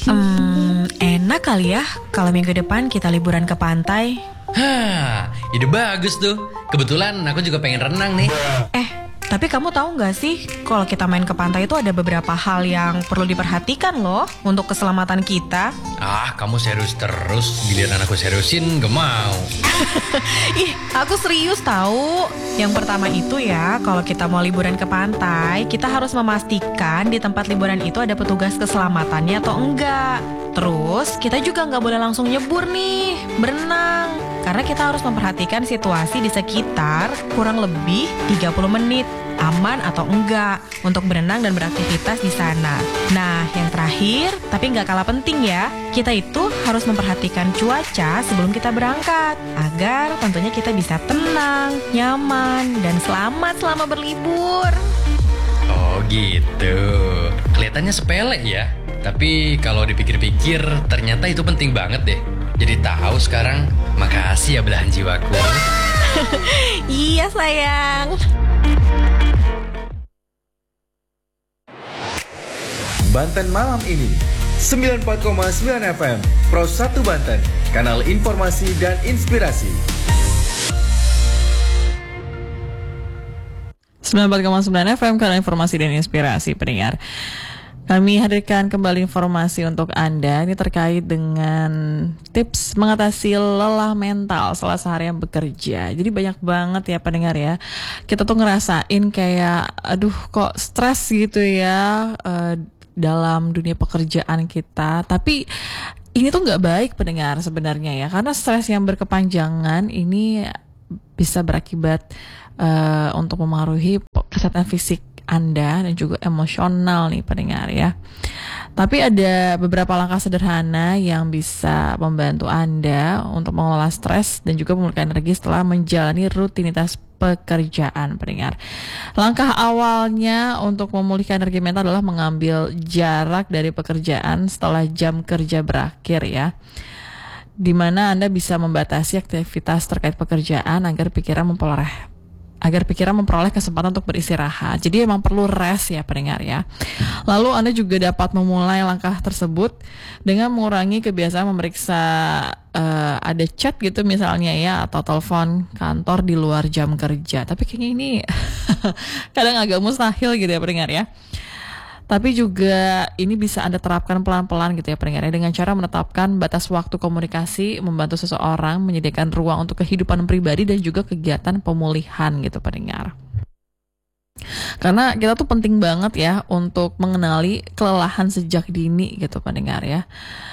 Enak kali ya kalau minggu depan kita liburan ke pantai. Ide bagus tuh. Kebetulan aku juga pengen renang nih. Tapi kamu tahu nggak sih, kalau kita main ke pantai itu ada beberapa hal yang perlu diperhatikan loh untuk keselamatan kita. Kamu serius terus. Giliran aku seriusin gak mau. Aku serius tahu. Yang pertama itu ya, kalau kita mau liburan ke pantai, kita harus memastikan di tempat liburan itu ada petugas keselamatannya atau enggak. Terus, kita juga nggak boleh langsung nyebur nih, berenang. Karena kita harus memperhatikan situasi di sekitar kurang lebih 30 menit. Aman atau enggak untuk berenang dan beraktivitas di sana. Nah, yang terakhir, tapi nggak kalah penting ya, kita itu harus memperhatikan cuaca sebelum kita berangkat, agar tentunya kita bisa tenang, nyaman, dan selamat selama berlibur. Oh gitu. Kelihatannya sepele ya. Tapi kalau dipikir-pikir, ternyata itu penting banget deh. Jadi tahu sekarang. Makasih ya belahan jiwaku. Iya sayang. Banten Malam ini 94,9 FM Pro 1 Banten, kanal informasi dan inspirasi. 94,9 FM, kanal informasi dan inspirasi pendengar. Kami hadirkan kembali informasi untuk Anda. Ini terkait dengan tips mengatasi lelah mental setelah seharian bekerja. Jadi banyak banget ya pendengar ya. Kita tuh ngerasain kayak aduh kok stres gitu ya dalam dunia pekerjaan kita. Tapi ini tuh gak baik pendengar sebenarnya ya. Karena stres yang berkepanjangan ini bisa berakibat untuk memengaruhi kesehatan fisik Anda dan juga emosional nih pendengar ya. Tapi ada beberapa langkah sederhana yang bisa membantu Anda untuk mengelola stres dan juga memulihkan energi setelah menjalani rutinitas pekerjaan pendengar. Langkah awalnya untuk memulihkan energi mental adalah mengambil jarak dari pekerjaan setelah jam kerja berakhir ya. Di mana Anda bisa membatasi aktivitas terkait pekerjaan agar pikiran memperoleh kesempatan untuk beristirahat. Jadi emang perlu rest ya pendengar ya. Lalu Anda juga dapat memulai langkah tersebut dengan mengurangi kebiasaan memeriksa ada chat gitu misalnya ya, atau telepon kantor di luar jam kerja. Tapi kayaknya ini kadang agak mustahil gitu ya pendengar ya. Tapi juga ini bisa Anda terapkan pelan-pelan gitu ya pendengar ya, dengan cara menetapkan batas waktu komunikasi, membantu seseorang, menyediakan ruang untuk kehidupan pribadi dan juga kegiatan pemulihan gitu pendengar. Karena kita tuh penting banget ya untuk mengenali kelelahan sejak dini gitu pendengar ya.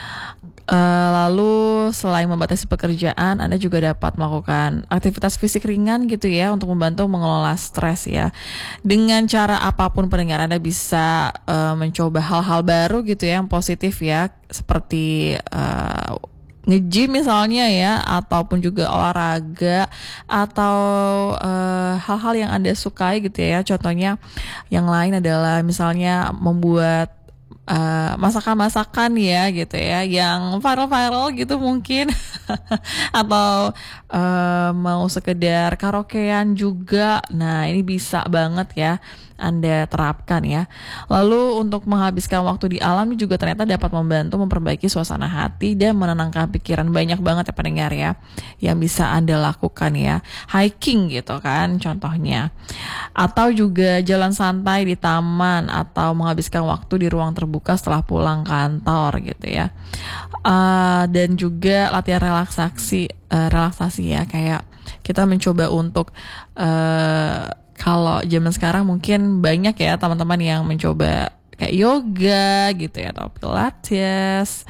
Lalu selain membatasi pekerjaan, Anda juga dapat melakukan aktivitas fisik ringan gitu ya untuk membantu mengelola stres ya. Dengan cara apapun pendengar, Anda bisa mencoba hal-hal baru gitu ya yang positif ya, seperti nge-gym misalnya ya, ataupun juga olahraga atau hal-hal yang Anda sukai gitu ya. Contohnya yang lain adalah misalnya membuat masakan-masakan ya gitu ya yang viral-viral gitu mungkin atau mau sekedar karaokean juga. Nah ini bisa banget ya Anda terapkan ya. Lalu untuk menghabiskan waktu di alam juga ternyata dapat membantu memperbaiki suasana hati dan menenangkan pikiran. Banyak banget ya pendengar ya yang bisa Anda lakukan ya. Hiking gitu kan contohnya, atau juga jalan santai di taman, atau menghabiskan waktu di ruang terbuka setelah pulang kantor gitu ya. Dan juga latihan relaksasi ya, kayak kita mencoba untuk kalau zaman sekarang mungkin banyak ya teman-teman yang mencoba kayak yoga gitu ya, atau pilates,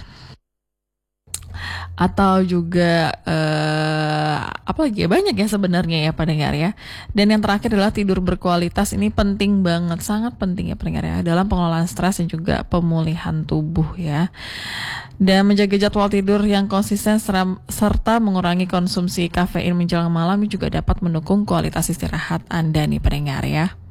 atau juga apa lagi ya, banyak ya sebenarnya ya pendengar ya. Dan yang terakhir adalah tidur berkualitas. Ini penting banget, sangat penting ya pendengar ya, dalam pengelolaan stres dan juga pemulihan tubuh ya. Dan menjaga jadwal tidur yang konsisten serta mengurangi konsumsi kafein menjelang malam juga dapat mendukung kualitas istirahat Anda nih pendengar ya.